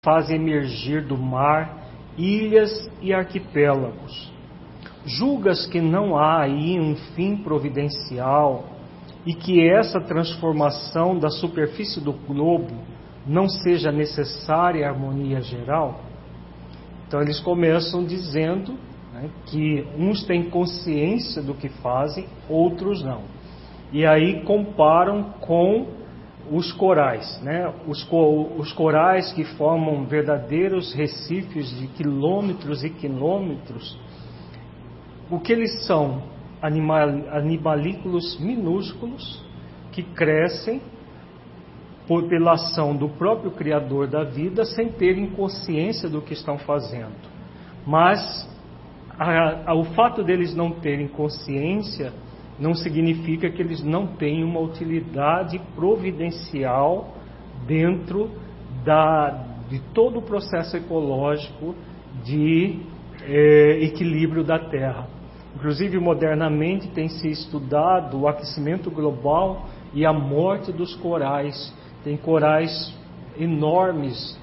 faz emergir do mar ilhas e arquipélagos. Julgas que não há aí um fim providencial e que essa transformação da superfície do globo não seja necessária à harmonia geral? Então eles começam dizendo, né, que uns têm consciência do que fazem, outros não. E aí comparam com os corais, né? Os corais que formam verdadeiros recifes de quilômetros e quilômetros. O que eles são? Animalículos minúsculos que crescem pela ação do próprio Criador da vida sem terem consciência do que estão fazendo. Mas o fato deles não terem consciência não significa que eles não tenham uma utilidade providencial dentro de todo o processo ecológico de equilíbrio da Terra. Inclusive, modernamente tem se estudado o aquecimento global e a morte dos corais. Tem corais enormes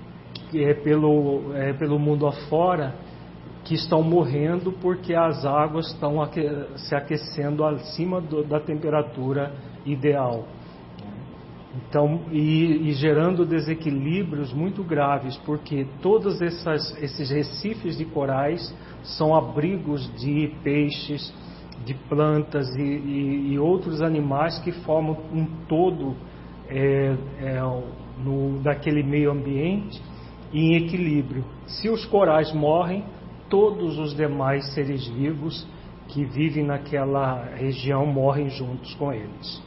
pelo mundo afora que estão morrendo porque as águas estão se aquecendo acima da temperatura ideal. Então, e gerando desequilíbrios muito graves, porque todos esses recifes de corais são abrigos de peixes, de plantas e outros animais que formam um todo daquele meio ambiente em equilíbrio. Se os corais morrem, todos os demais seres vivos que vivem naquela região morrem juntos com eles.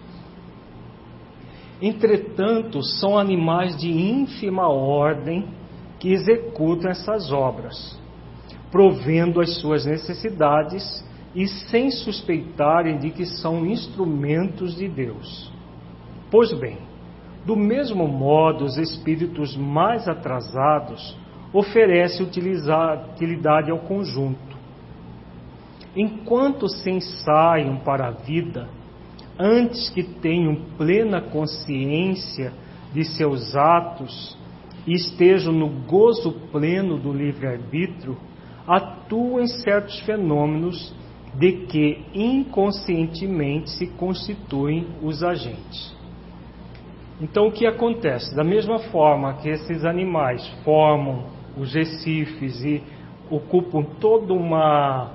Entretanto, são animais de ínfima ordem que executam essas obras, provendo as suas necessidades e sem suspeitarem de que são instrumentos de Deus. Pois bem, do mesmo modo, os espíritos mais atrasados oferecem utilidade ao conjunto. Enquanto se ensaiam para a vida, antes que tenham plena consciência de seus atos e estejam no gozo pleno do livre-arbítrio, atuam em certos fenômenos de que inconscientemente se constituem os agentes. Então, o que acontece? Da mesma forma que esses animais formam os recifes e ocupam toda uma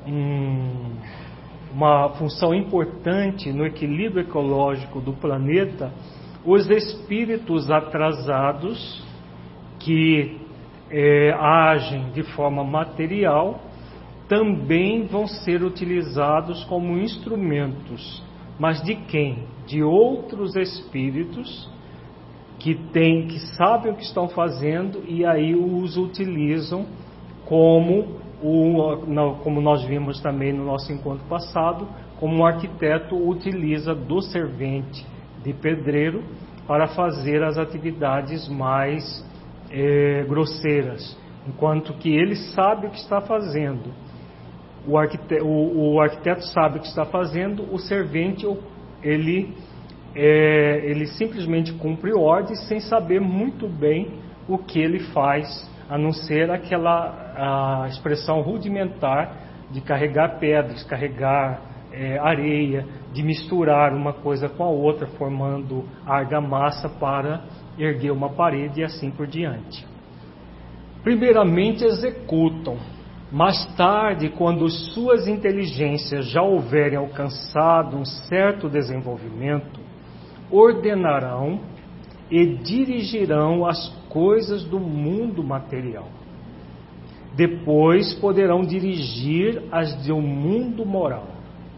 função importante no equilíbrio ecológico do planeta, os espíritos atrasados que agem de forma material também vão ser utilizados como instrumentos. Mas de quem? De outros espíritos que sabem o que estão fazendo e aí os utilizam como nós vimos também no nosso encontro passado, como o arquiteto utiliza do servente de pedreiro para fazer as atividades mais grosseiras, enquanto que ele sabe o que está fazendo. O arquiteto sabe o que está fazendo, o servente ele simplesmente cumpre ordens sem saber muito bem o que ele faz, a não ser a expressão rudimentar de carregar pedras, carregar areia, de misturar uma coisa com a outra, formando argamassa para erguer uma parede e assim por diante. Primeiramente executam, mais tarde, quando suas inteligências já houverem alcançado um certo desenvolvimento, ordenarão e dirigirão as coisas do mundo material. Depois poderão dirigir as do mundo moral.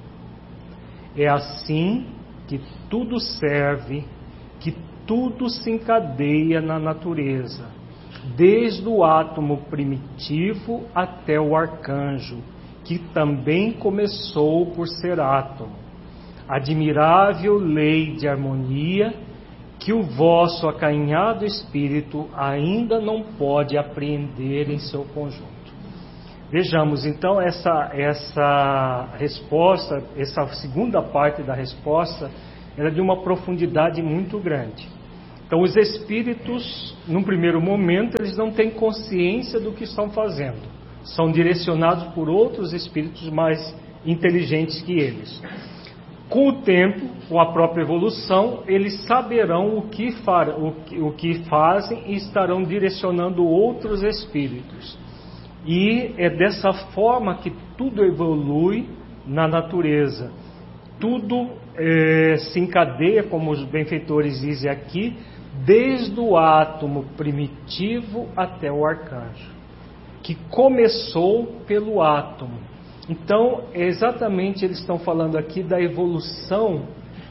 É assim que tudo serve, que tudo se encadeia na natureza, desde o átomo primitivo até o arcanjo, que também começou por ser átomo. Admirável lei de harmonia que o vosso acanhado espírito ainda não pode apreender em seu conjunto. Vejamos então essa resposta, essa segunda parte da resposta, era de uma profundidade muito grande. Então os espíritos, num primeiro momento, eles não têm consciência do que estão fazendo. São direcionados por outros espíritos mais inteligentes que eles. Com o tempo, com a própria evolução, eles saberão o que fazem e estarão direcionando outros espíritos. E é dessa forma que tudo evolui na natureza. Tudo se encadeia, como os benfeitores dizem aqui, desde o átomo primitivo até o arcanjo, que começou pelo átomo. Então, exatamente eles estão falando aqui da evolução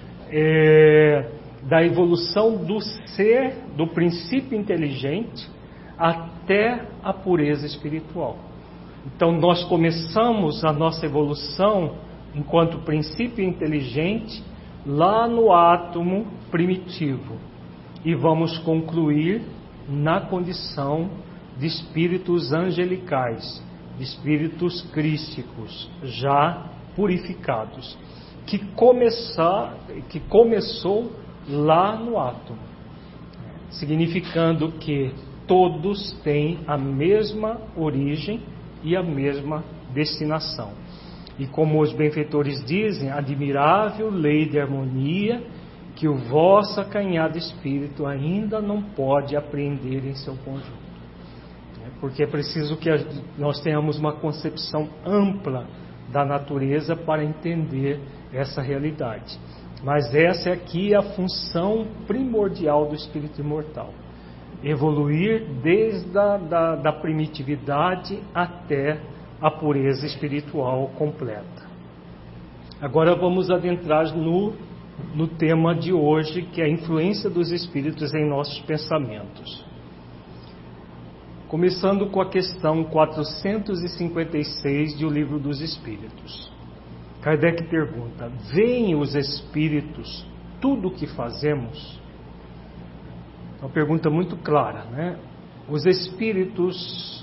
do ser, do princípio inteligente, até a pureza espiritual. Então, nós começamos a nossa evolução enquanto princípio inteligente lá no átomo primitivo e vamos concluir na condição de espíritos angelicais, de espíritos crísticos, já purificados, que começou lá no átomo, significando que todos têm a mesma origem e a mesma destinação. E como os benfeitores dizem, admirável lei de harmonia que o vosso acanhado espírito ainda não pode apreender em seu conjunto. Porque é preciso que nós tenhamos uma concepção ampla da natureza para entender essa realidade. Mas essa é aqui a função primordial do espírito imortal. Evoluir desde da primitividade até a pureza espiritual completa. Agora vamos adentrar no tema de hoje, que é a influência dos espíritos em nossos pensamentos. Começando com a questão 456 de O Livro dos Espíritos. Kardec pergunta: veem os espíritos tudo o que fazemos? Uma pergunta muito clara, né? Os espíritos,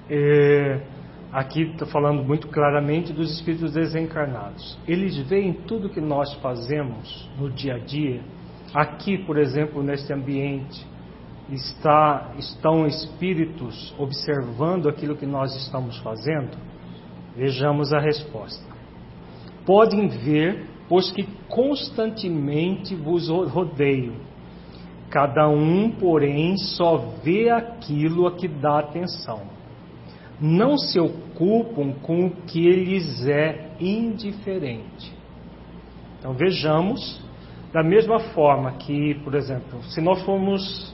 aqui está falando muito claramente dos espíritos desencarnados. Eles veem tudo que nós fazemos no dia a dia. Aqui, por exemplo, neste ambiente, estão espíritos observando aquilo que nós estamos fazendo? Vejamos a resposta. Podem ver, pois que constantemente vos rodeio. Cada um, porém, só vê aquilo a que dá atenção. Não se ocupam com o que lhes é indiferente. Então vejamos, da mesma forma que, por exemplo, se nós formos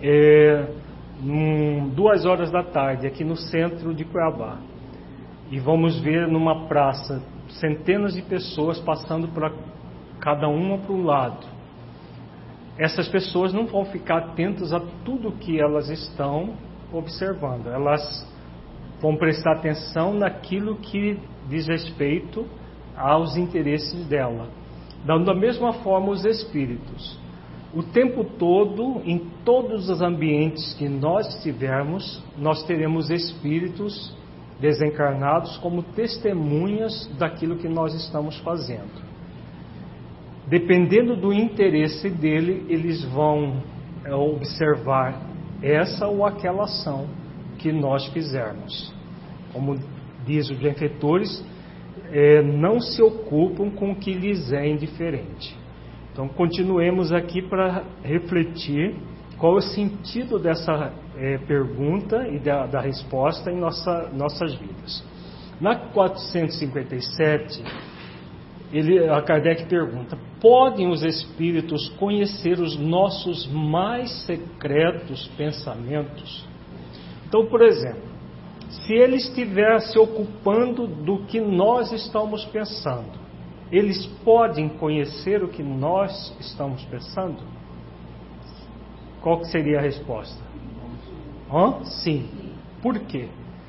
2 horas da tarde aqui no centro de Cuiabá e vamos ver numa praça centenas de pessoas passando para cada uma para um lado, essas pessoas não vão ficar atentas a tudo que elas estão observando. Elas vão prestar atenção naquilo que diz respeito aos interesses dela. Da mesma forma, os espíritos. O tempo todo, em todos os ambientes que nós estivermos, nós teremos espíritos desencarnados como testemunhas daquilo que nós estamos fazendo. Dependendo do interesse dele, eles vão observar essa ou aquela ação que nós fizermos. Como diz os benfeitores, não se ocupam com o que lhes é indiferente. Então, continuemos aqui para refletir qual é o sentido dessa pergunta e da resposta em nossas vidas. Na 457, a Kardec pergunta: podem os espíritos conhecer os nossos mais secretos pensamentos? Então, por exemplo, se ele estiver se ocupando do que nós estamos pensando, eles podem conhecer o que nós estamos pensando? Qual que seria a resposta? Sim. Por quê?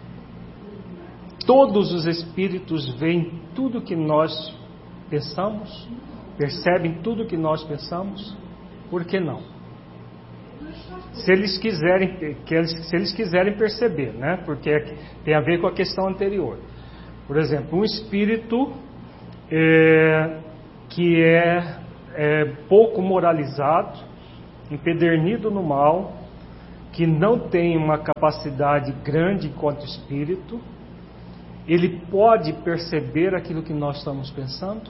Todos os espíritos veem tudo que nós pensamos? Percebem tudo que nós pensamos? Por que não? Se eles quiserem perceber, né? Porque tem a ver com a questão anterior. Por exemplo, um espírito que é pouco moralizado, empedernido no mal, que não tem uma capacidade grande enquanto espírito, ele pode perceber aquilo que nós estamos pensando?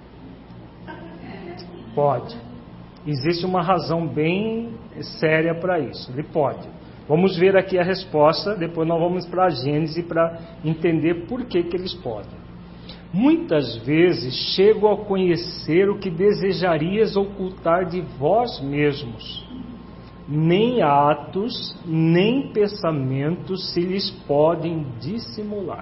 Pode. Existe uma razão bem séria para isso. Ele pode. Vamos ver aqui a resposta, depois nós vamos para a Gênese para entender por que eles podem. Muitas vezes chego a conhecer o que desejarias ocultar de vós mesmos. Nem atos, nem pensamentos se lhes podem dissimular.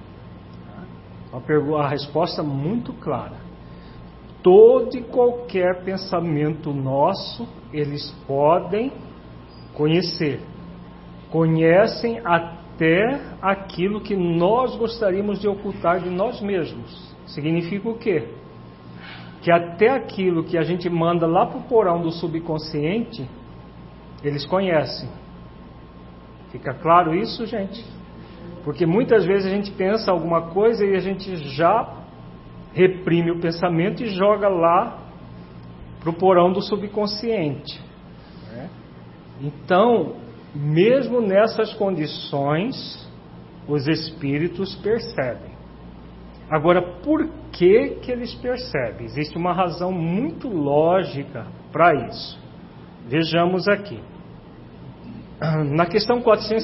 A resposta muito clara. Todo e qualquer pensamento nosso, eles podem conhecer. Conhecem até aquilo que nós gostaríamos de ocultar de nós mesmos. Significa o quê? Que até aquilo que a gente manda lá para o porão do subconsciente, eles conhecem. Fica claro isso, gente? Porque muitas vezes a gente pensa alguma coisa e a gente já reprime o pensamento e joga lá para o porão do subconsciente. Então, mesmo nessas condições, os espíritos percebem. Agora, por que eles percebem? Existe uma razão muito lógica para isso. Vejamos aqui. Na questão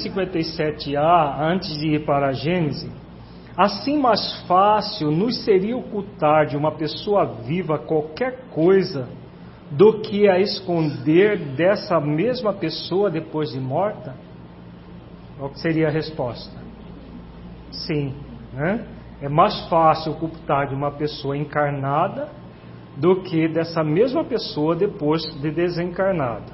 457A, antes de ir para a Gênese, assim mais fácil nos seria ocultar de uma pessoa viva qualquer coisa do que a esconder dessa mesma pessoa depois de morta? Qual seria a resposta? Sim, né? É mais fácil ocultar de uma pessoa encarnada do que dessa mesma pessoa depois de desencarnada.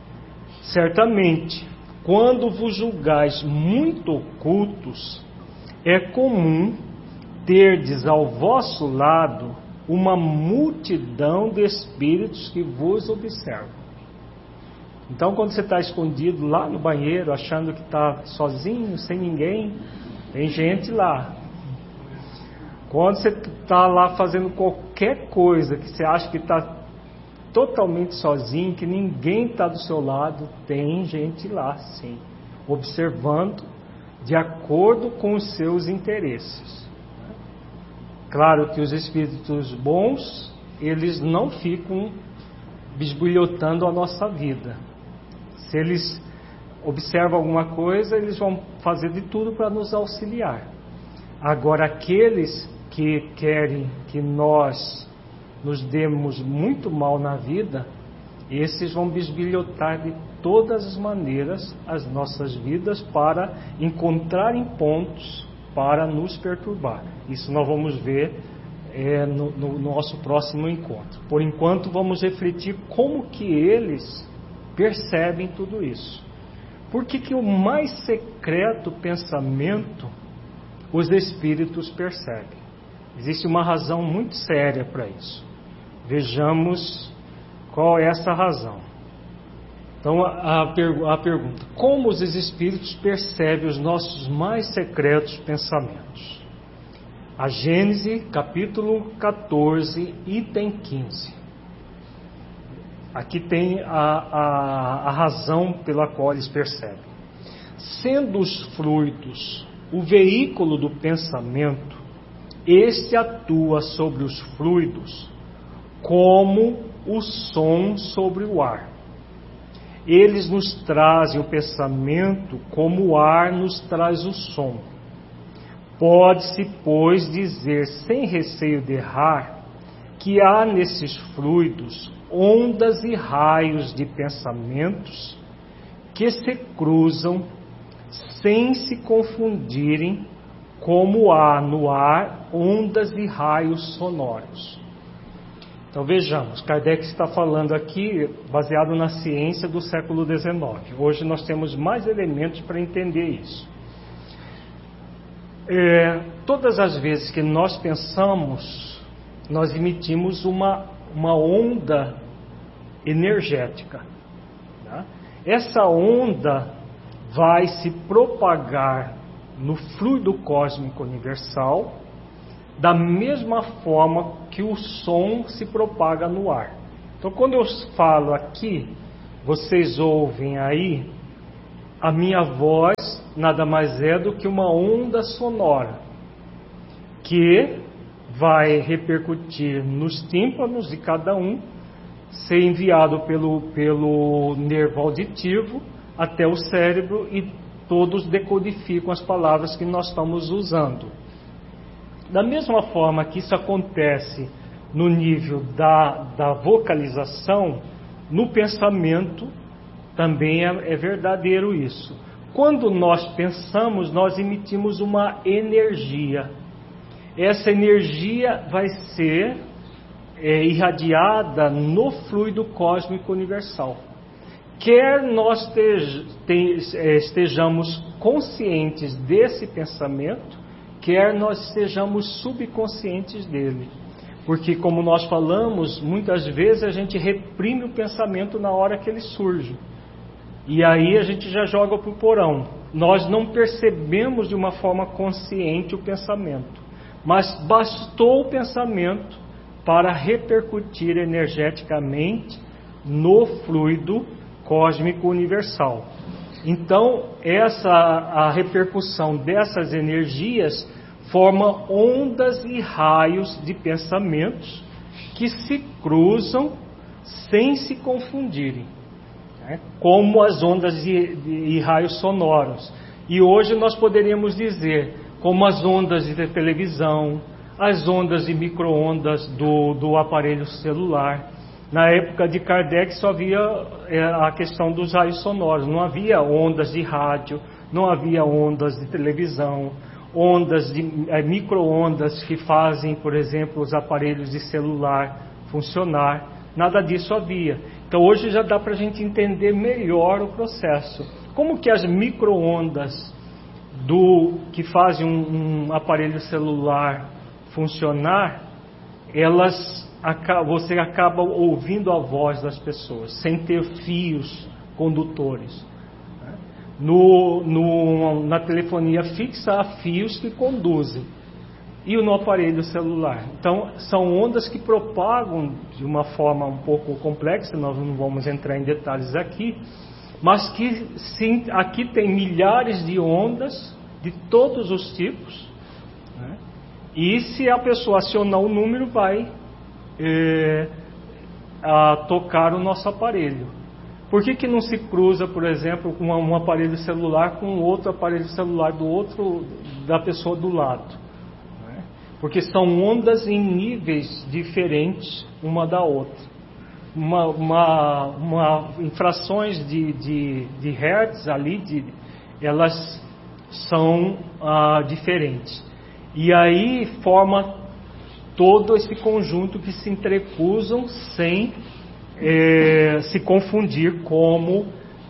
Certamente, quando vos julgais muito ocultos, é comum terdes ao vosso lado uma multidão de espíritos que vos observam. Então, quando você está escondido lá no banheiro, achando que está sozinho, sem ninguém, tem gente lá. Quando você está lá fazendo qualquer coisa que você acha que está totalmente sozinho, que ninguém está do seu lado, tem gente lá, sim, observando de acordo com os seus interesses. Claro que os espíritos bons, eles não ficam bisbilhotando a nossa vida. Se eles observam alguma coisa, eles vão fazer de tudo para nos auxiliar. Agora, aqueles que querem que nós nos demos muito mal na vida, esses vão bisbilhotar de todas as maneiras as nossas vidas para encontrarem pontos para nos perturbar. Isso nós vamos ver no nosso próximo encontro. Por enquanto, vamos refletir como que eles percebem tudo isso. Por que o mais secreto pensamento os espíritos percebem? Existe uma razão muito séria para isso. Vejamos qual é essa razão. Então, a pergunta: como os espíritos percebem os nossos mais secretos pensamentos? A Gênese, capítulo 14, item 15. Aqui tem a razão pela qual eles percebem. Sendo os fluidos o veículo do pensamento, este atua sobre os fluidos como o som sobre o ar. Eles nos trazem o pensamento como o ar nos traz o som. Pode-se, pois, dizer sem receio de errar que há nesses fluidos ondas e raios de pensamentos que se cruzam sem se confundirem, como há no ar ondas e raios sonoros. Então vejamos, Kardec está falando aqui baseado na ciência do século XIX. Hoje nós temos mais elementos para entender isso. Todas as vezes que nós pensamos, nós emitimos uma onda energética. Tá? Essa onda vai se propagar no fluido cósmico universal da mesma forma que o som se propaga no ar. Então, quando eu falo aqui, vocês ouvem aí, a minha voz nada mais é do que uma onda sonora que vai repercutir nos tímpanos de cada um, ser enviado pelo nervo auditivo até o cérebro e todos decodificam as palavras que nós estamos usando. Da mesma forma que isso acontece no nível da vocalização, no pensamento também é verdadeiro isso. Quando nós pensamos, nós emitimos uma energia. Essa energia vai ser irradiada no fluido cósmico universal. Quer nós estejamos conscientes desse pensamento, quer nós estejamos subconscientes dele. Porque, como nós falamos, muitas vezes a gente reprime o pensamento na hora que ele surge. E aí a gente já joga para o porão. Nós não percebemos de uma forma consciente o pensamento. Mas bastou o pensamento para repercutir energeticamente no fluido cósmico universal. Então, a repercussão dessas energias forma ondas e raios de pensamentos que se cruzam sem se confundirem, né? Como as ondas e raios sonoros. E hoje nós poderíamos dizer, como as ondas de televisão, as ondas de micro-ondas do aparelho celular. Na época de Kardec só havia a questão dos raios sonoros, não havia ondas de rádio, não havia ondas de televisão, ondas de micro-ondas que fazem, por exemplo, os aparelhos de celular funcionar, nada disso havia. Então hoje já dá para a gente entender melhor o processo. Como que as micro-ondas que fazem um aparelho celular funcionar, você acaba ouvindo a voz das pessoas, sem ter fios condutores. Na telefonia fixa há fios que conduzem, e no aparelho celular. Então, são ondas que propagam de uma forma um pouco complexa, nós não vamos entrar em detalhes aqui, mas que sim, aqui tem milhares de ondas de todos os tipos, né? E se a pessoa acionar o número, vai tocar o nosso aparelho. Por que não se cruza, por exemplo, um aparelho celular com outro aparelho celular da pessoa do lado? Né? Porque são ondas em níveis diferentes uma da outra. Em frações de hertz ali, elas são diferentes. E aí forma todo esse conjunto que se entrecruzam sem se confundir, como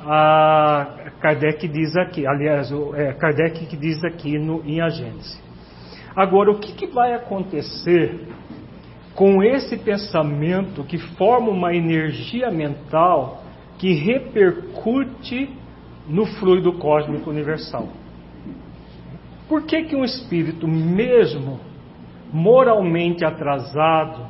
Kardec diz aqui. Aliás, Kardec que diz aqui em A Gênese. Agora, o que vai acontecer com esse pensamento que forma uma energia mental que repercute no fluido cósmico universal? Por que um espírito, mesmo moralmente atrasado,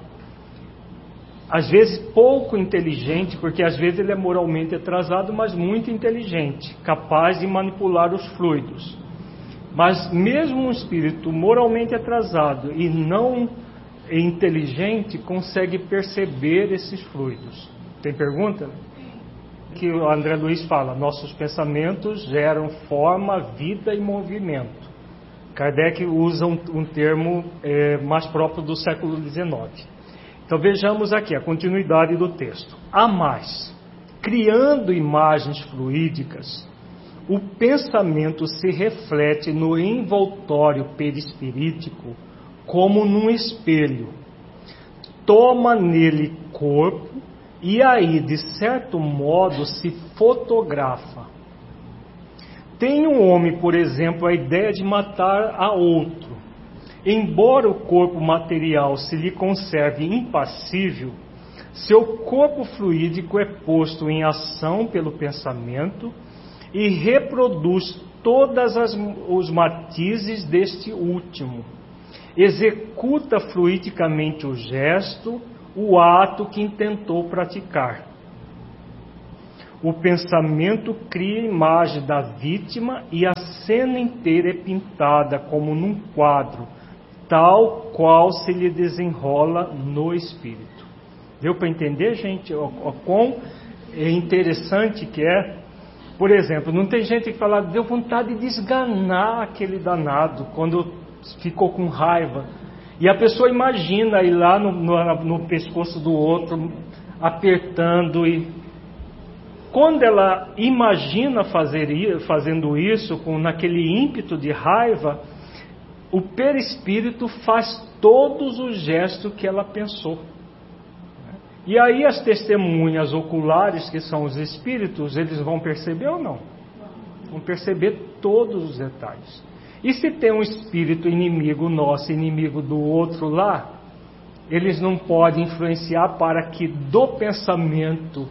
às vezes pouco inteligente, porque às vezes ele é moralmente atrasado, mas muito inteligente, capaz de manipular os fluidos, mas mesmo um espírito moralmente atrasado e não inteligente consegue perceber esses fluidos? Tem pergunta? Que o André Luiz fala, nossos pensamentos geram forma, vida e movimento. Kardec usa um termo mais próprio do século XIX. Então vejamos aqui a continuidade do texto. A mais, criando imagens fluídicas, o pensamento se reflete no envoltório perispirítico como num espelho. Toma nele corpo e aí, de certo modo, se fotografa. Tem um homem, por exemplo, a ideia de matar a outro. Embora o corpo material se lhe conserve impassível, seu corpo fluídico é posto em ação pelo pensamento e reproduz todos os matizes deste último. Executa fluidicamente o gesto, o ato que intentou praticar. o pensamento cria a imagem da vítima e a cena inteira é pintada como num quadro, tal qual se lhe desenrola no espírito. Deu para entender, gente, o quão interessante que é? Por exemplo, não tem gente que fala, deu vontade de esganar aquele danado quando ficou com raiva. E a pessoa imagina ir lá no pescoço do outro, apertando. E quando ela imagina fazendo isso, naquele ímpeto de raiva, o perispírito faz todos os gestos que ela pensou. E aí as testemunhas oculares, que são os espíritos, eles vão perceber ou não? Vão perceber todos os detalhes. E se tem um espírito inimigo nosso, inimigo do outro lá, eles não podem influenciar para que do pensamento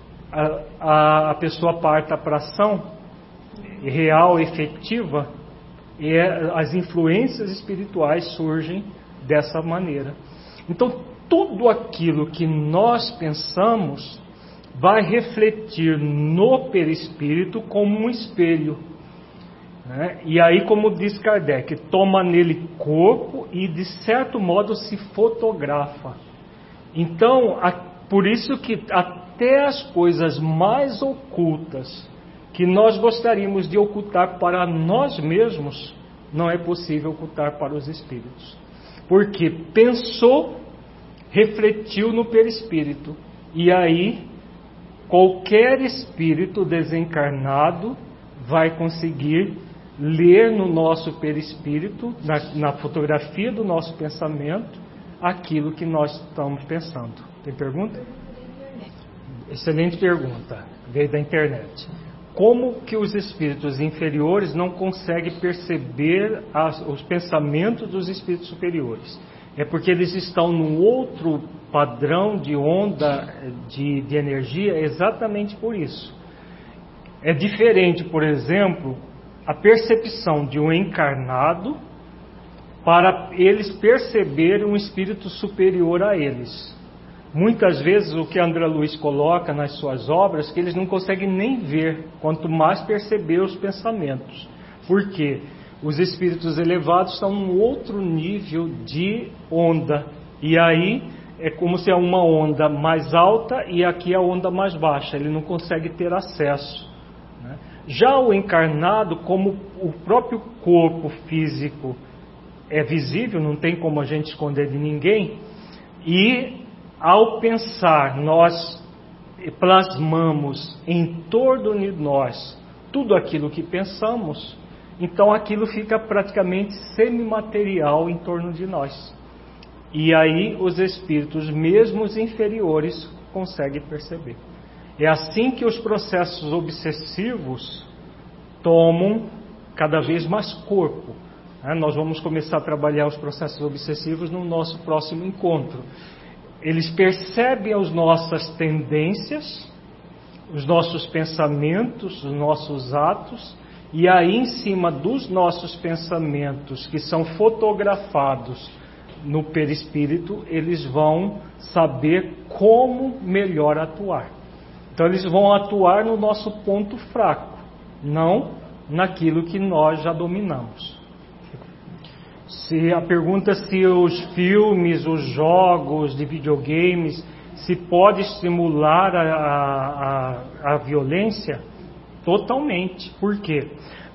a pessoa parta para ação real, efetiva, e as influências espirituais surgem dessa maneira. Então, tudo aquilo que nós pensamos vai refletir no perispírito como um espelho, né? E aí, como diz Kardec, toma nele corpo e de certo modo se fotografa. Então, por isso que até as coisas mais ocultas que nós gostaríamos de ocultar para nós mesmos, não é possível ocultar para os espíritos. Porque pensou, refletiu no perispírito. E aí, qualquer espírito desencarnado vai conseguir ler no nosso perispírito, na fotografia do nosso pensamento, aquilo que nós estamos pensando. Tem pergunta? Excelente pergunta. Veio da internet. Como que os espíritos inferiores não conseguem perceber os pensamentos dos espíritos superiores? É porque eles estão num outro padrão de onda de energia, exatamente por isso. É diferente, por exemplo, a percepção de um encarnado para eles perceberem um espírito superior a eles. Muitas vezes o que André Luiz coloca nas suas obras, que eles não conseguem nem ver, quanto mais perceber os pensamentos. Por quê? Os espíritos elevados estão num outro nível de onda. E aí é como se é uma onda mais alta e aqui a onda mais baixa. Ele não consegue ter acesso, né? Já o encarnado, como o próprio corpo físico é visível, não tem como a gente esconder de ninguém, e ao pensar, nós plasmamos em torno de nós tudo aquilo que pensamos, então aquilo fica praticamente semimaterial em torno de nós. E aí os espíritos, mesmo os inferiores, conseguem perceber. É assim que os processos obsessivos tomam cada vez mais corpo. Nós vamos começar a trabalhar os processos obsessivos no nosso próximo encontro. Eles percebem as nossas tendências, os nossos pensamentos, os nossos atos, e aí em cima dos nossos pensamentos, que são fotografados no perispírito, eles vão saber como melhor atuar. Então eles vão atuar no nosso ponto fraco, não naquilo que nós já dominamos. Se a pergunta se os filmes, os jogos de videogames, se pode estimular a violência, totalmente. Por quê?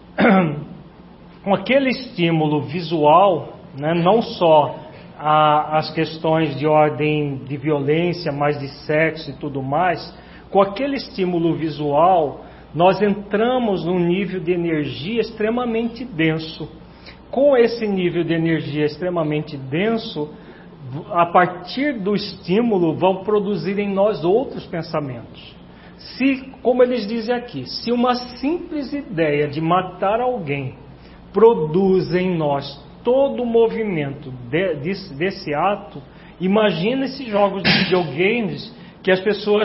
Com aquele estímulo visual, né, não só as questões de ordem de violência, mas de sexo e tudo mais, com aquele estímulo visual, nós entramos num nível de energia extremamente denso. Com esse nível de energia extremamente denso, a partir do estímulo, vão produzir em nós outros pensamentos. Se, como eles dizem aqui, se uma simples ideia de matar alguém produz em nós todo o movimento desse ato, imagina esses jogos de videogames que as pessoas,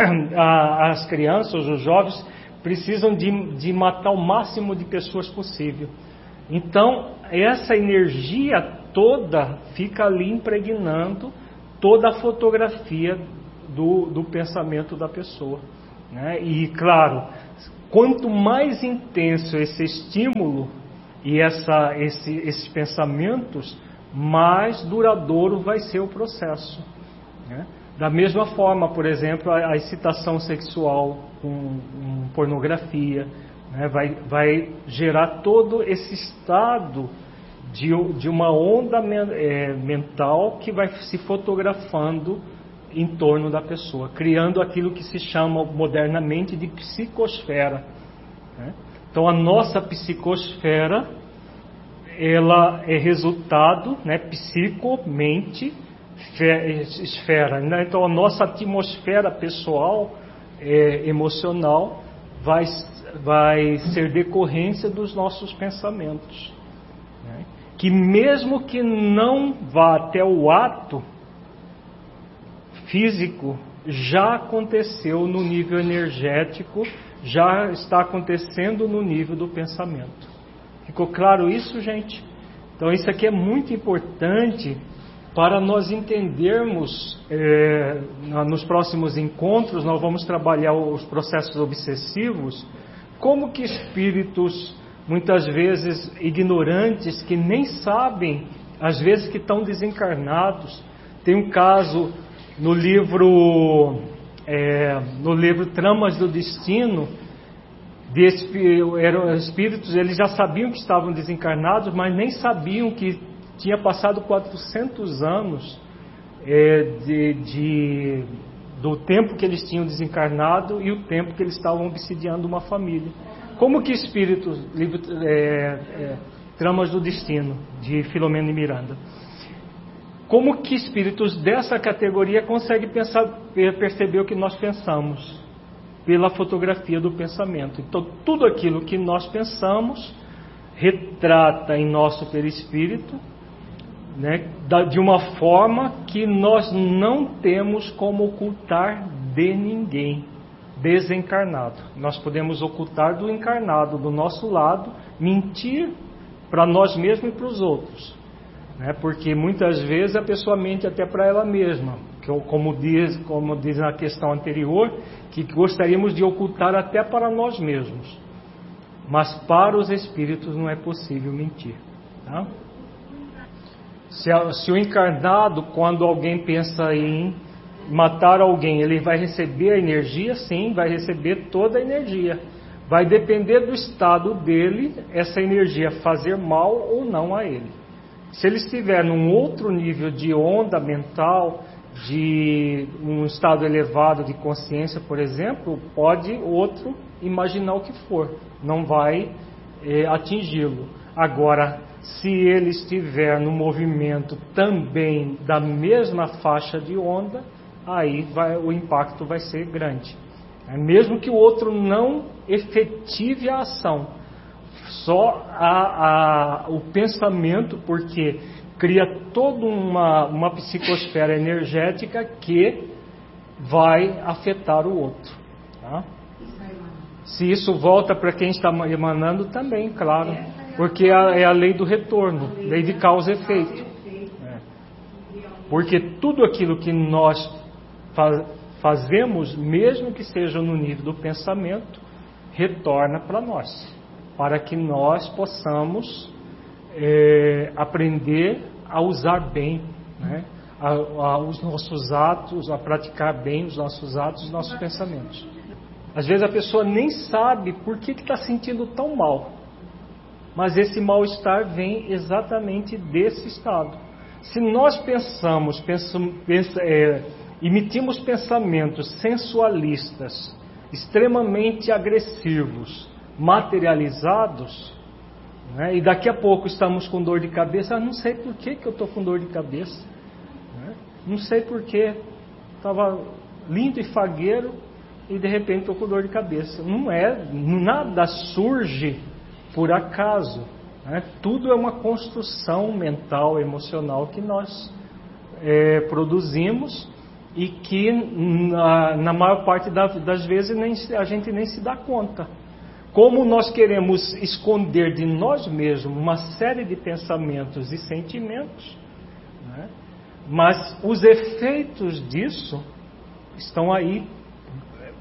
as crianças, os jovens, precisam de matar o máximo de pessoas possível. Então, essa energia toda fica ali impregnando toda a fotografia do pensamento da pessoa. né? E claro, quanto mais intenso esse estímulo e esses pensamentos, mais duradouro vai ser o processo, né? Da mesma forma, por exemplo, a excitação sexual com pornografia, né? Vai gerar todo esse estado de uma onda mental que vai se fotografando em torno da pessoa, criando aquilo que se chama modernamente de psicosfera, né? Então a nossa psicosfera, ela é resultado, né, psico-mente, esfera, né? Então a nossa atmosfera pessoal, emocional, vai ser decorrência dos nossos pensamentos, né? Que mesmo que não vá até o ato físico, já aconteceu no nível energético, já está acontecendo no nível do pensamento. Ficou claro isso, gente? Então isso aqui é muito importante para nós entendermos. Nos próximos encontros nós vamos trabalhar os processos obsessivos, como que espíritos, muitas vezes ignorantes, que nem sabem, às vezes que estão desencarnados. Tem um caso no livro Tramas do Destino, eram espíritos, eles já sabiam que estavam desencarnados, mas nem sabiam que tinha passado 400 anos do tempo que eles tinham desencarnado e o tempo que eles estavam obsidiando uma família. Como que espíritos, Tramas do Destino, de Filomeno e Miranda, como que espíritos dessa categoria conseguem perceber o que nós pensamos? Pela fotografia do pensamento. Então, tudo aquilo que nós pensamos retrata em nosso perispírito, né, de uma forma que nós não temos como ocultar de ninguém desencarnado. Nós podemos ocultar do encarnado, do nosso lado, mentir para nós mesmos e para os outros, né? Porque muitas vezes a pessoa mente até para ela mesma, como diz na questão anterior, que gostaríamos de ocultar até para nós mesmos, mas para os espíritos não é possível mentir, tá? Se o encarnado, quando alguém pensa em matar alguém, ele vai receber a energia? Sim, vai receber toda a energia. Vai depender do estado dele, essa energia fazer mal ou não a ele. Se ele estiver num outro nível de onda mental, de um estado elevado de consciência, por exemplo, pode outro imaginar o que for, não vai atingi-lo. Agora, se ele estiver no movimento também da mesma faixa de onda, aí o impacto vai ser grande. Mesmo que o outro não efetive a ação, só o pensamento, porque cria toda uma psicosfera energética que vai afetar o outro, tá? Se isso volta para quem está emanando também, claro, porque é a lei do retorno, lei de causa e efeito. Porque tudo aquilo que nós fazemos, mesmo que seja no nível do pensamento, retorna para nós, para que nós possamos aprender a usar bem, né, os nossos atos, a praticar bem os nossos atos, os nossos pensamentos. Às vezes a pessoa nem sabe por que está sentindo tão mal, mas esse mal-estar vem exatamente desse estado. Se nós emitimos pensamentos sensualistas, extremamente agressivos, materializados, né, e daqui a pouco estamos com dor de cabeça, não sei por que eu estou com dor de cabeça, né? Não sei por que, estava lindo e fagueiro e de repente estou com dor de cabeça. Nada surge por acaso, né? Tudo é uma construção mental, emocional que nós produzimos e que na maior parte das vezes a gente nem se dá conta. Como nós queremos esconder de nós mesmos uma série de pensamentos e sentimentos, né? Mas os efeitos disso estão aí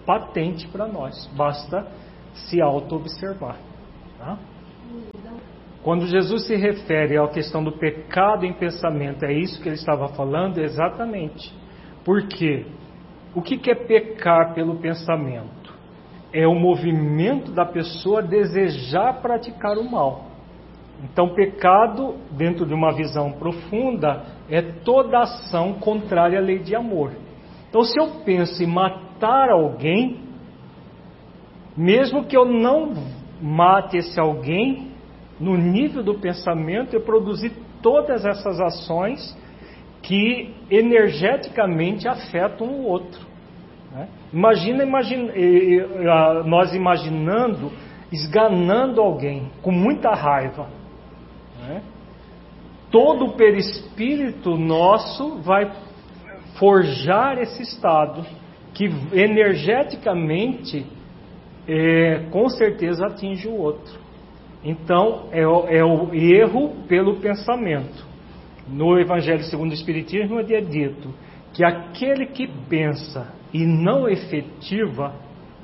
patente para nós, basta se auto-observar. Tá? Quando Jesus se refere à questão do pecado em pensamento, é isso que ele estava falando? Exatamente. Por quê? O que é pecar pelo pensamento? É o movimento da pessoa desejar praticar o mal. Então, pecado, dentro de uma visão profunda, é toda ação contrária à lei de amor. Então, se eu penso em matar alguém, mesmo que eu não mate esse alguém, no nível do pensamento, eu produzi todas essas ações que energeticamente afetam o outro. Né? Imagina nós imaginando, esganando alguém com muita raiva. Né? Todo o perispírito nosso vai forjar esse estado que energeticamente com certeza atinge o outro. Então é o erro pelo pensamento. No Evangelho segundo o Espiritismo é dito que aquele que pensa e não efetiva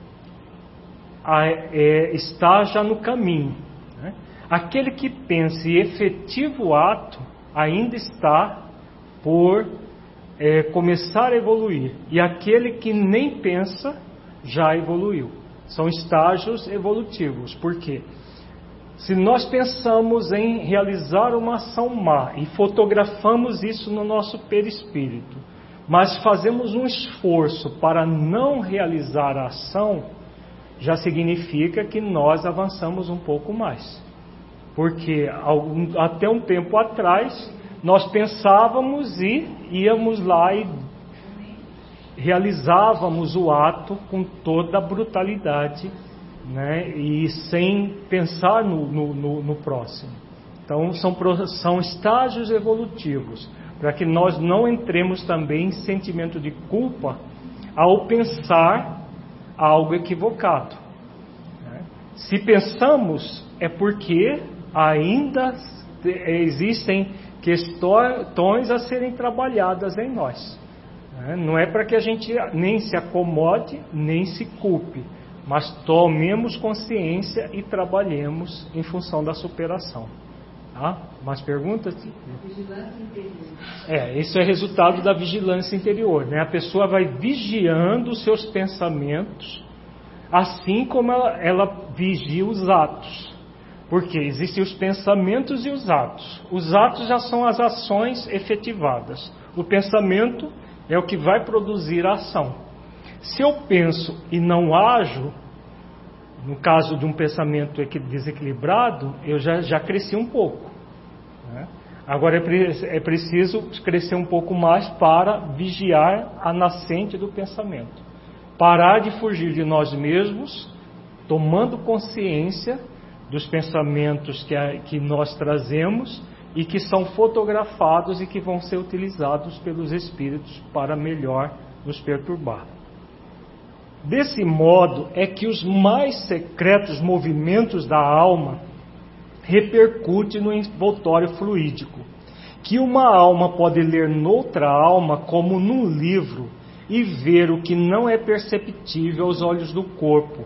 está já no caminho. Né? Aquele que pensa e efetiva o ato ainda está por começar a evoluir. E aquele que nem pensa já evoluiu. São estágios evolutivos. Por quê? Se nós pensamos em realizar uma ação má e fotografamos isso no nosso perispírito, mas fazemos um esforço para não realizar a ação, já significa que nós avançamos um pouco mais. Porque até um tempo atrás, nós pensávamos e íamos lá e realizávamos o ato com toda a brutalidade, né, e sem pensar no próximo. Então são estágios evolutivos, para que nós não entremos também em sentimento de culpa ao pensar algo equivocado. Né? Se pensamos, é porque ainda existem questões a serem trabalhadas em nós. Né? Não é para que a gente nem se acomode, nem se culpe, mas tomemos consciência e trabalhemos em função da superação. Tá? Mais perguntas? Vigilância interior. Isso é resultado da vigilância interior. Né? A pessoa vai vigiando os seus pensamentos, assim como ela vigia os atos. Porque existem os pensamentos e os atos. Os atos já são as ações efetivadas. O pensamento é o que vai produzir a ação. Se eu penso e não ajo, no caso de um pensamento desequilibrado, eu já cresci um pouco. Né? Agora é preciso crescer um pouco mais para vigiar a nascente do pensamento. Parar de fugir de nós mesmos, tomando consciência dos pensamentos que nós trazemos e que são fotografados e que vão ser utilizados pelos espíritos para melhor nos perturbar. Desse modo é que os mais secretos movimentos da alma repercutem no envoltório fluídico, que uma alma pode ler noutra alma como num livro e ver o que não é perceptível aos olhos do corpo.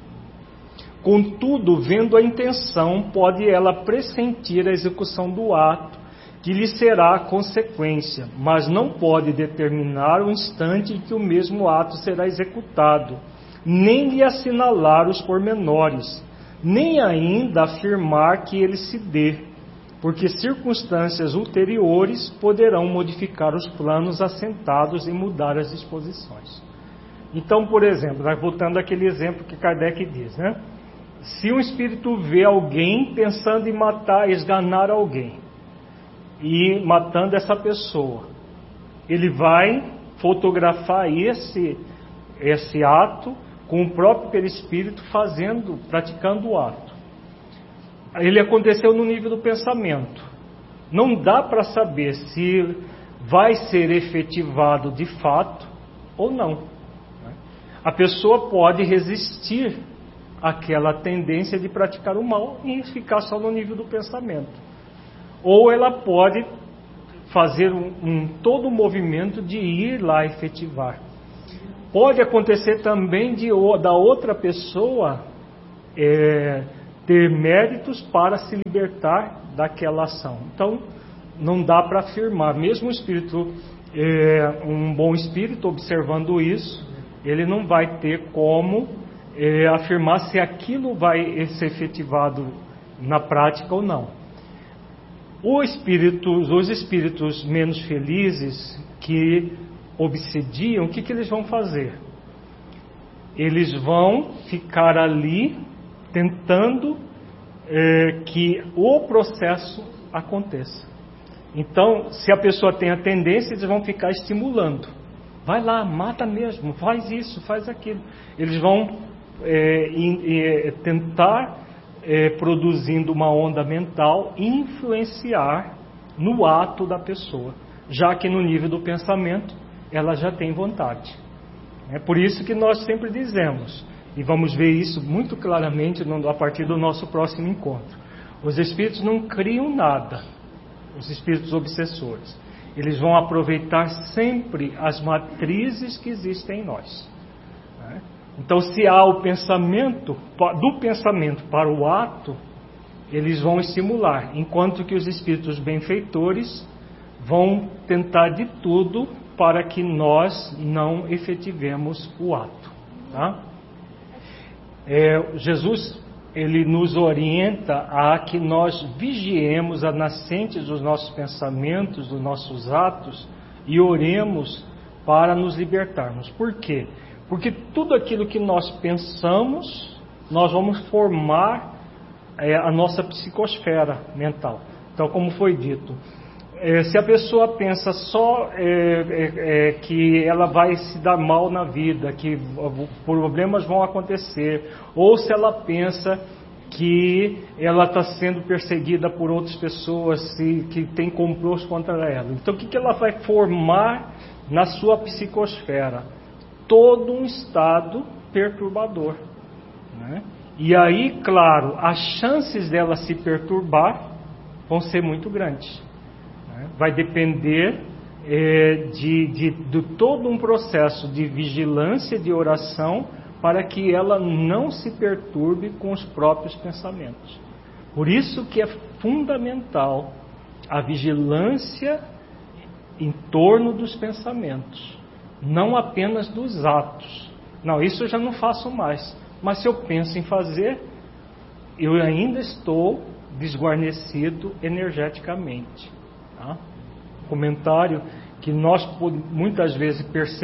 Contudo, vendo a intenção, pode ela pressentir a execução do ato, que lhe será a consequência, mas não pode determinar o instante em que o mesmo ato será executado, nem lhe assinalar os pormenores, nem ainda afirmar que ele se dê, porque circunstâncias ulteriores poderão modificar os planos assentados e mudar as disposições. Então, por exemplo, voltando àquele exemplo que Kardec diz, né? Se um espírito vê alguém pensando em matar, esganar alguém, e matando essa pessoa, ele vai fotografar esse ato com o próprio perispírito praticando o ato. Ele aconteceu no nível do pensamento. Não dá para saber se vai ser efetivado de fato ou não. A pessoa pode resistir àquela tendência de praticar o mal e ficar só no nível do pensamento. Ou ela pode fazer todo o movimento de ir lá efetivar. pode acontecer também da outra pessoa ter méritos para se libertar daquela ação. Então, não dá para afirmar. Mesmo o espírito, um bom espírito, observando isso, ele não vai ter como afirmar se aquilo vai ser efetivado na prática ou não. Os espíritos menos felizes que obsediam, o que eles vão fazer? Eles vão ficar ali tentando que o processo aconteça. Então, se a pessoa tem a tendência, eles vão ficar estimulando. Vai lá, mata mesmo, faz isso, faz aquilo. Eles vão tentar, produzindo uma onda mental, influenciar no ato da pessoa, já que no nível do pensamento ela já tem vontade. É por isso que nós sempre dizemos, e vamos ver isso muito claramente a partir do nosso próximo encontro: os espíritos não criam nada, os espíritos obsessores. Eles vão aproveitar sempre as matrizes que existem em nós. Então, se há o pensamento, do pensamento para o ato, eles vão estimular, enquanto que os espíritos benfeitores vão tentar de tudo para que nós não efetivemos o ato. Tá? Jesus, ele nos orienta a que nós vigiemos a nascente dos nossos pensamentos, dos nossos atos, e oremos para nos libertarmos. Por quê? Porque tudo aquilo que nós pensamos, nós vamos formar a nossa psicosfera mental. Então, como foi dito, se a pessoa pensa só que ela vai se dar mal na vida, que problemas vão acontecer, ou se ela pensa que ela está sendo perseguida por outras pessoas, que tem complôs contra ela. Então, o que ela vai formar na sua psicosfera? Todo um estado perturbador, né? E aí, claro, as chances dela se perturbar vão ser muito grandes, né? Vai depender de todo um processo de vigilância, de oração, para que ela não se perturbe com os próprios pensamentos. Por isso que é fundamental a vigilância em torno dos pensamentos, não apenas dos atos. Não, isso eu já não faço mais. Mas se eu penso em fazer, eu ainda estou desguarnecido energeticamente. Tá? Comentário que nós muitas vezes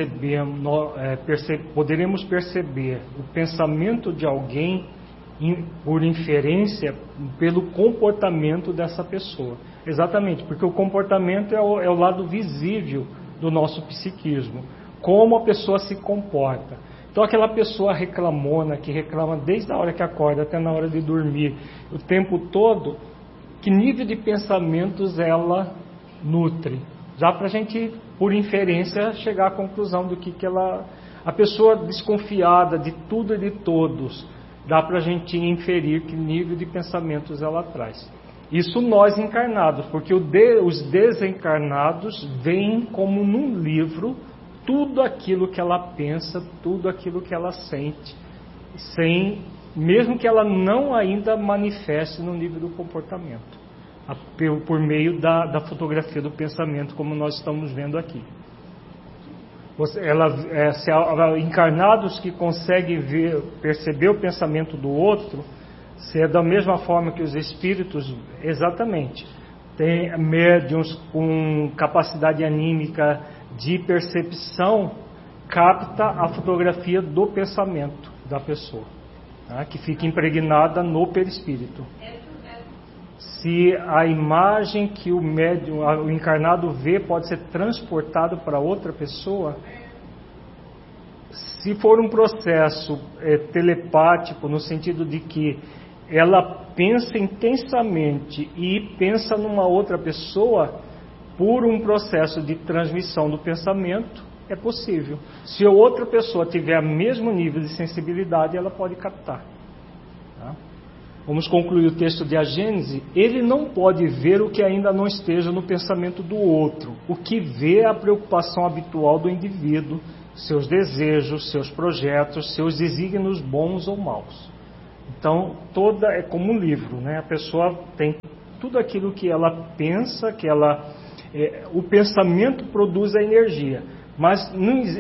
poderemos perceber o pensamento de alguém por inferência pelo comportamento dessa pessoa. Exatamente, porque o comportamento é o lado visível do nosso psiquismo. Como a pessoa se comporta. Então, aquela pessoa reclamona, que reclama desde a hora que acorda até na hora de dormir, o tempo todo, que nível de pensamentos ela nutre? Já para a gente, por inferência, chegar à conclusão do que ela... A pessoa desconfiada de tudo e de todos, dá para a gente inferir que nível de pensamentos ela traz. Isso nós encarnados, porque os desencarnados veem como num livro tudo aquilo que ela pensa, tudo aquilo que ela sente, mesmo que ela não ainda manifeste no nível do comportamento, por meio da fotografia do pensamento, como nós estamos vendo aqui. Encarnados que conseguem perceber o pensamento do outro, se é da mesma forma que os espíritos, exatamente, tem médiuns com capacidade anímica de percepção, capta a fotografia do pensamento da pessoa, tá? Que fica impregnada no perispírito. Se a imagem que o médium, o encarnado vê, pode ser transportado para outra pessoa, se for um processo telepático, no sentido de que ela pensa intensamente e pensa numa outra pessoa, por um processo de transmissão do pensamento, é possível. Se a outra pessoa tiver o mesmo nível de sensibilidade, ela pode captar. Tá? Vamos concluir o texto de A Gênese. Ele não pode ver o que ainda não esteja no pensamento do outro. O que vê é a preocupação habitual do indivíduo seus desejos, seus projetos, seus desígnios bons ou maus. Então, é como um livro, né? A pessoa tem tudo aquilo que ela pensa, o pensamento produz a energia, mas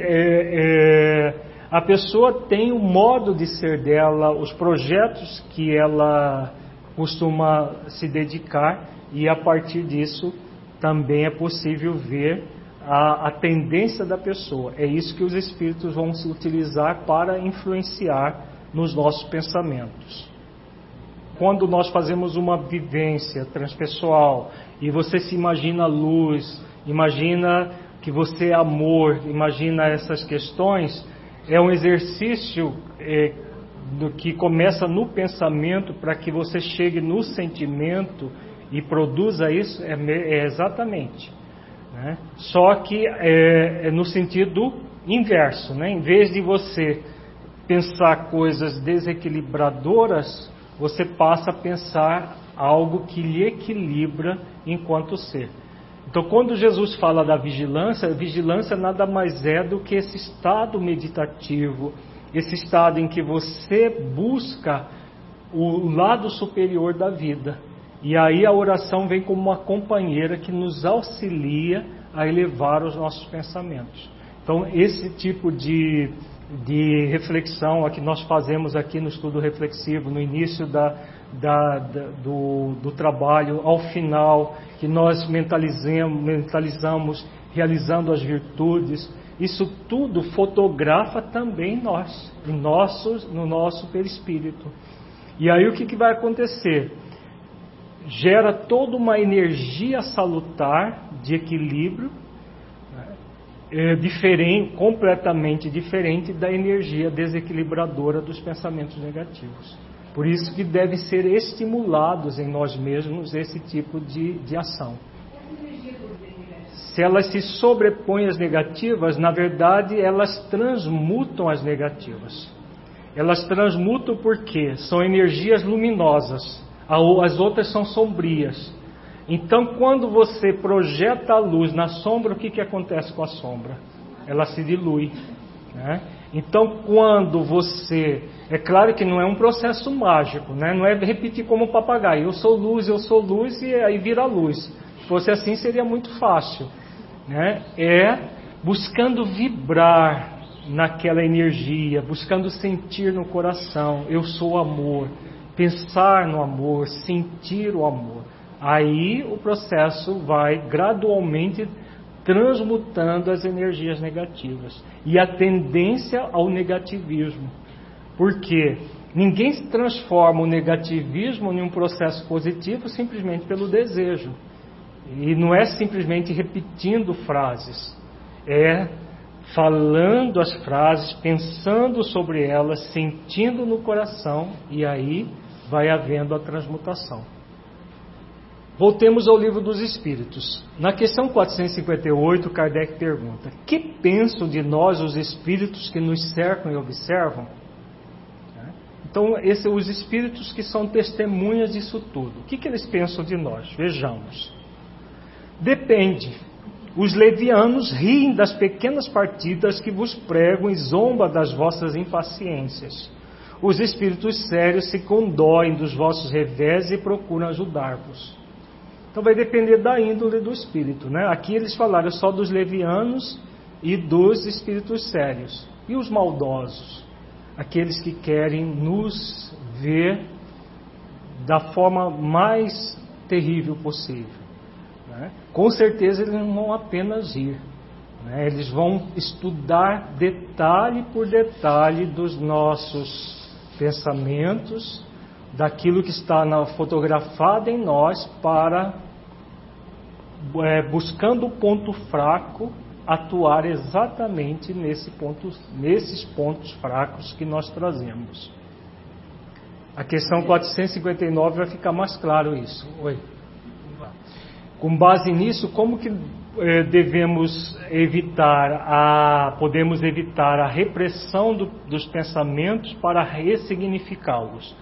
a pessoa tem o modo de ser dela, os projetos que ela costuma se dedicar, e a partir disso também é possível ver a tendência da pessoa. É isso que os espíritos vão se utilizar para influenciar nos nossos pensamentos. Quando nós fazemos uma vivência transpessoal e você se imagina luz, imagina que você é amor, imagina essas questões, é um exercício que começa no pensamento para que você chegue no sentimento e produza isso, exatamente. Né? Só que é no sentido inverso, né? Em vez de você pensar coisas desequilibradoras, você passa a pensar algo que lhe equilibra enquanto ser. Então, quando Jesus fala da vigilância, a vigilância nada mais é do que esse estado meditativo, esse estado em que você busca o lado superior da vida. E aí a oração vem como uma companheira que nos auxilia a elevar os nossos pensamentos. Então, esse tipo de reflexão que nós fazemos aqui no estudo reflexivo, no início do trabalho, ao final, que nós mentalizamos realizando as virtudes, isso tudo fotografa também nós, no nosso perispírito. E aí o que vai acontecer? Gera toda uma energia salutar de equilíbrio, completamente diferente da energia desequilibradora dos pensamentos negativos. Por isso que devem ser estimulados em nós mesmos esse tipo de ação. Se elas se sobrepõem às negativas, na verdade elas transmutam as negativas. Elas transmutam porque são energias luminosas, as outras são sombrias. Então, quando você projeta a luz na sombra, o que acontece com a sombra? Ela se dilui, né? Então, quando você... É claro que não é um processo mágico, né? Não é repetir como um papagaio. Eu sou luz e aí vira luz. Se fosse assim, seria muito fácil, né? É buscando vibrar naquela energia, buscando sentir no coração. Eu sou amor. Pensar no amor, sentir o amor. Aí o processo vai gradualmente transmutando as energias negativas e a tendência ao negativismo. Porque ninguém transforma o negativismo em um processo positivo simplesmente pelo desejo. E não é simplesmente repetindo frases. É falando as frases, pensando sobre elas, sentindo no coração, e aí vai havendo a transmutação. Voltemos ao Livro dos Espíritos. Na questão 458, Kardec pergunta: que pensam de nós os espíritos que nos cercam e observam? Então, os espíritos que são testemunhas disso tudo, o que eles pensam de nós? Vejamos. Depende. Os levianos riem das pequenas partidas que vos pregam e zombam das vossas impaciências. Os espíritos sérios se condóem dos vossos revés e procuram ajudar-vos. Então vai depender da índole do espírito, né? Aqui eles falaram só dos levianos e dos espíritos sérios. E os maldosos? Aqueles que querem nos ver da forma mais terrível possível, né? Com certeza eles não vão apenas ir, né? Eles vão estudar detalhe por detalhe dos nossos pensamentos, daquilo que está fotografado em nós, para, buscando o ponto fraco, atuar exatamente nesses pontos fracos que nós trazemos. A questão 459 vai ficar mais claro isso. Oi. Com base nisso, como que podemos evitar a repressão dos pensamentos para ressignificá-los?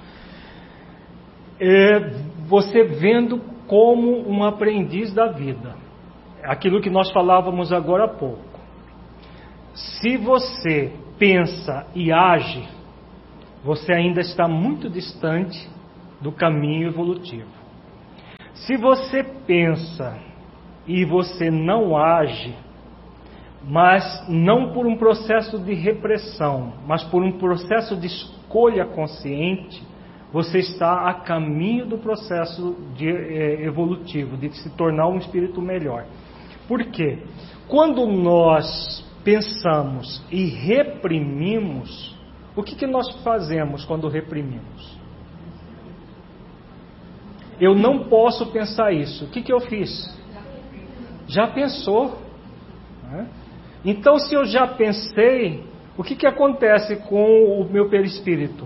Você vendo como um aprendiz da vida. Aquilo que nós falávamos agora há pouco. Se você pensa e age, você ainda está muito distante do caminho evolutivo. Se você pensa e você não age, mas não por um processo de repressão, mas por um processo de escolha consciente, você está a caminho do processo evolutivo, de se tornar um espírito melhor. Por quê? Quando nós pensamos e reprimimos, o que nós fazemos quando reprimimos? Eu não posso pensar isso. O que eu fiz? Já pensou. Então, se eu já pensei, o que acontece com o meu perispírito?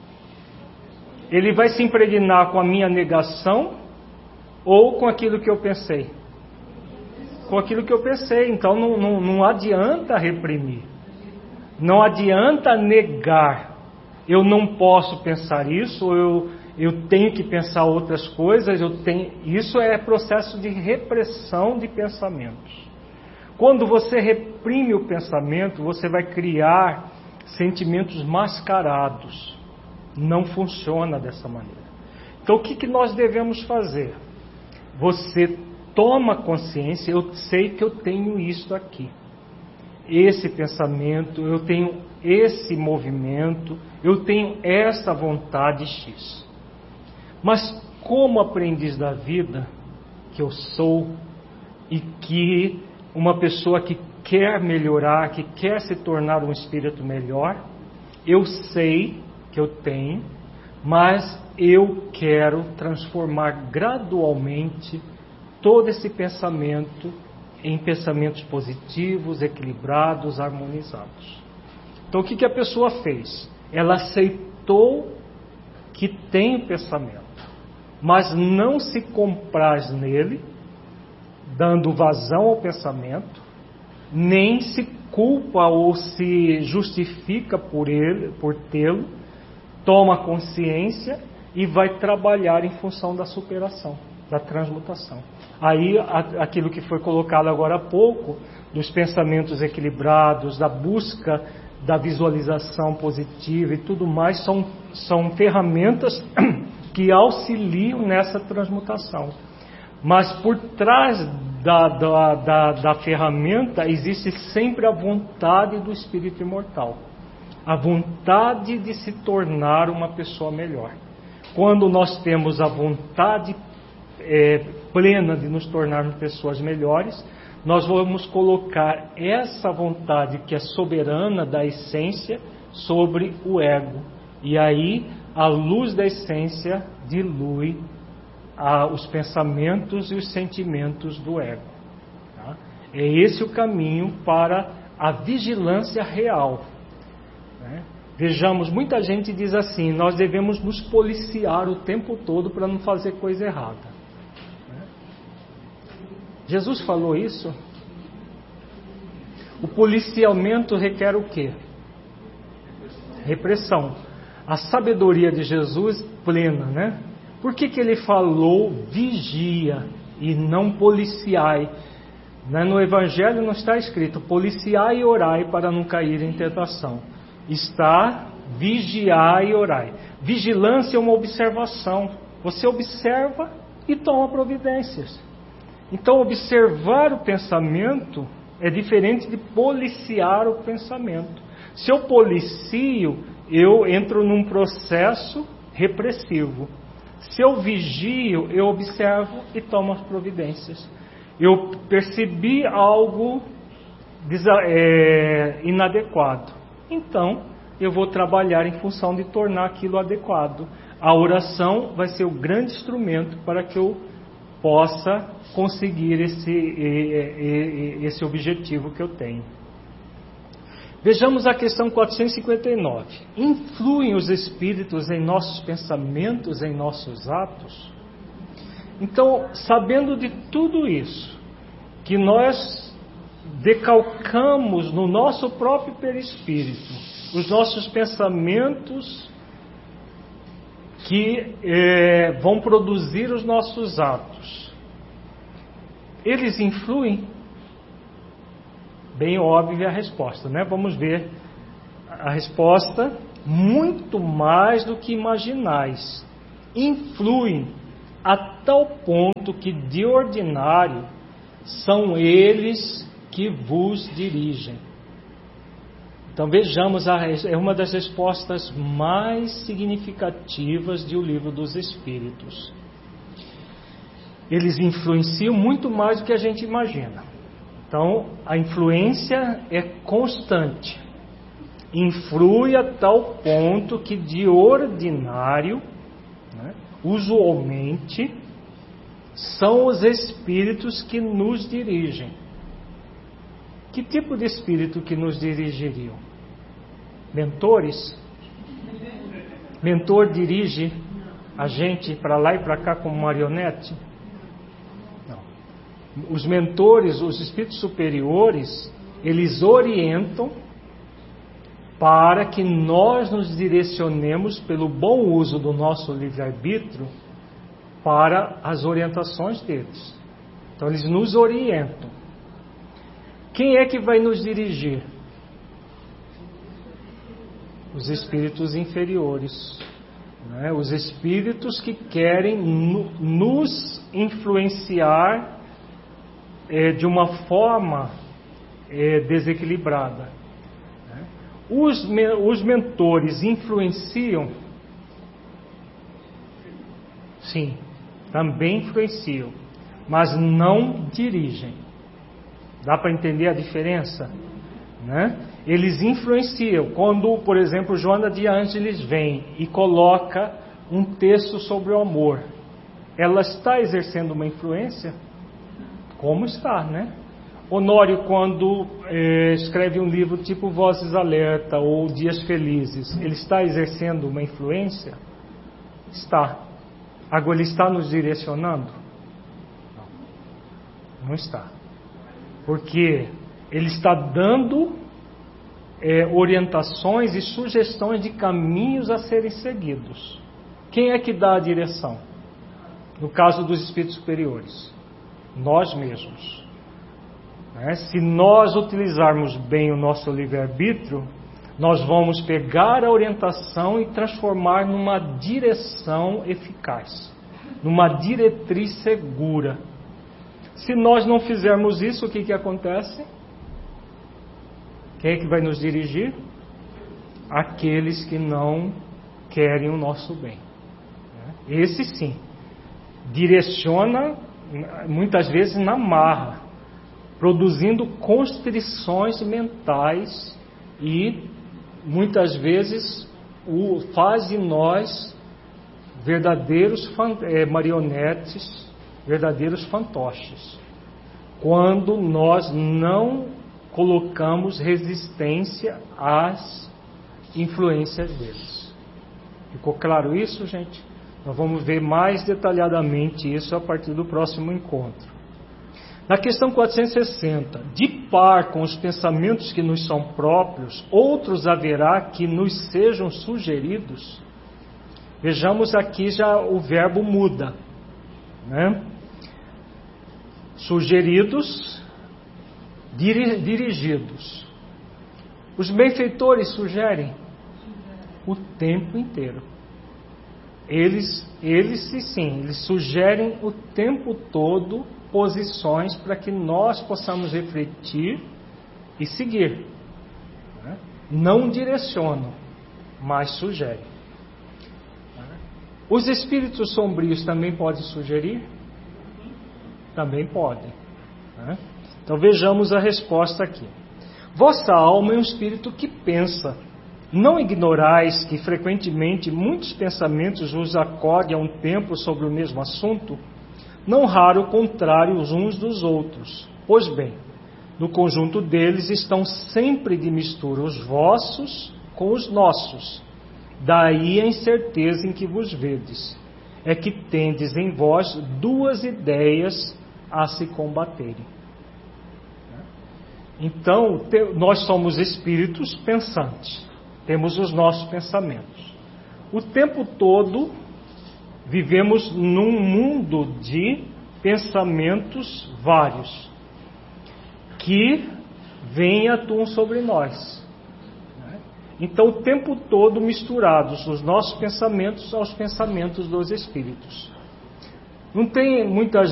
Ele vai se impregnar com a minha negação ou com aquilo que eu pensei? Com aquilo que eu pensei. Então, não adianta reprimir. Não adianta negar. Eu não posso pensar isso, eu tenho que pensar outras coisas. Isso é processo de repressão de pensamentos. Quando você reprime o pensamento, você vai criar sentimentos mascarados. Não funciona dessa maneira. Então, o que nós devemos fazer? Você toma consciência, eu sei que eu tenho isso aqui. Esse pensamento, eu tenho esse movimento, eu tenho essa vontade X. Mas como aprendiz da vida que eu sou e que uma pessoa que quer melhorar, que quer se tornar um espírito melhor, eu sei que eu tenho, mas eu quero transformar gradualmente todo esse pensamento em pensamentos positivos, equilibrados, harmonizados. Então o que a pessoa fez? Ela aceitou que tem o pensamento, mas não se compraz nele, dando vazão ao pensamento, nem se culpa ou se justifica por tê-lo, toma consciência e vai trabalhar em função da superação, da transmutação. Aí aquilo que foi colocado agora há pouco, dos pensamentos equilibrados, da busca da visualização positiva e tudo mais, são ferramentas que auxiliam nessa transmutação. Mas por trás da ferramenta existe sempre a vontade do espírito imortal. A vontade de se tornar uma pessoa melhor. Quando nós temos a vontade plena de nos tornarmos pessoas melhores, nós vamos colocar essa vontade que é soberana da essência sobre o ego. E aí a luz da essência dilui os pensamentos e os sentimentos do ego. Tá? É esse o caminho para a vigilância real. Né? Vejamos, muita gente diz assim, nós devemos nos policiar o tempo todo para não fazer coisa errada. Né? Jesus falou isso? O policiamento requer o quê? Repressão. A sabedoria de Jesus plena, né? Por que ele falou vigia e não policiai? No Evangelho não está escrito policiai e orai para não cair em tentação. Está vigiai e orai. Vigilância é uma observação. Você observa e toma providências. Então observar o pensamento é diferente de policiar o pensamento. Se eu policio, eu entro num processo repressivo. Se eu vigio, eu observo e tomo as providências. Eu percebi algo inadequado. Então, eu vou trabalhar em função de tornar aquilo adequado. A oração vai ser o grande instrumento para que eu possa conseguir esse objetivo que eu tenho. Vejamos a questão 459. Influem os espíritos em nossos pensamentos, em nossos atos? Então, sabendo de tudo isso, que nós decalcamos no nosso próprio perispírito os nossos pensamentos que vão produzir os nossos atos, eles influem? Bem óbvia a resposta, né? Vamos ver a resposta. Muito mais do que imaginais. Influem a tal ponto que, de ordinário, são eles que vos dirigem. Então vejamos, é uma das respostas mais significativas do Livro dos Espíritos. Eles influenciam muito mais do que a gente imagina. Então a influência é constante. Influi a tal ponto que, de ordinário, né, usualmente, são os espíritos que nos dirigem. Que tipo de espírito que nos dirigiriam? Mentores? Mentor dirige a gente para lá e para cá como marionete? Não. Os mentores, os espíritos superiores, eles orientam para que nós nos direcionemos pelo bom uso do nosso livre-arbítrio para as orientações deles. Então eles nos orientam. Quem é que vai nos dirigir? Os espíritos inferiores, né? Os espíritos que querem nos influenciar de uma forma desequilibrada. Né? Os mentores influenciam? Sim, também influenciam, mas não dirigem. Dá para entender a diferença? Né? Eles influenciam. Quando, por exemplo, Joana de Ângeles vem e coloca um texto sobre o amor, ela está exercendo uma influência? Como está, né? Honório, quando escreve um livro tipo Vozes Alerta ou Dias Felizes, ele está exercendo uma influência? Está. Agora ele está nos direcionando? Não está. Porque ele está dando orientações e sugestões de caminhos a serem seguidos. Quem é que dá a direção? No caso dos espíritos superiores, nós mesmos. Se nós utilizarmos bem o nosso livre-arbítrio, nós vamos pegar a orientação e transformar numa direção eficaz, numa diretriz segura. Se nós não fizermos isso, o que acontece? Quem é que vai nos dirigir? Aqueles que não querem o nosso bem. Esse sim, direciona muitas vezes na marra, produzindo constrições mentais e muitas vezes faz de nós verdadeiros marionetes, verdadeiros fantoches, quando nós não colocamos resistência às influências deles. Ficou claro isso, gente? Nós vamos ver mais detalhadamente isso a partir do próximo encontro. Na questão 460, de par com os pensamentos que nos são próprios, outros haverá que nos sejam sugeridos. Vejamos aqui já o verbo muda, né? Sugeridos, dirigidos. Os benfeitores sugerem o tempo inteiro. Eles sugerem o tempo todo posições para que nós possamos refletir e seguir. Não direcionam, mas sugerem. Os espíritos sombrios também podem sugerir? Também podem. Então vejamos a resposta aqui. Vossa alma é um espírito que pensa. Não ignorais que frequentemente muitos pensamentos vos acodem a um tempo sobre o mesmo assunto? Não raro contrários uns dos outros. Pois bem, no conjunto deles estão sempre de mistura os vossos com os nossos. Daí a incerteza em que vos vedes. É que tendes em vós duas ideias a se combaterem. Então, nós somos espíritos pensantes. Temos os nossos pensamentos. O tempo todo vivemos num mundo de pensamentos vários, que vêm e atuam sobre nós. Então, o tempo todo misturados os nossos pensamentos aos pensamentos dos espíritos. Não tem muitas